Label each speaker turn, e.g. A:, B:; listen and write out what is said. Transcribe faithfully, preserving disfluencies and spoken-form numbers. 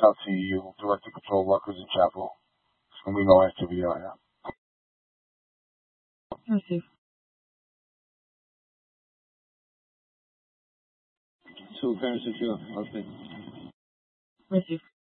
A: out to you, Director Control Workers in Chapel. It's going to be no activity on here.
B: Receive.
C: Two parents secure. Okay.
B: Receive.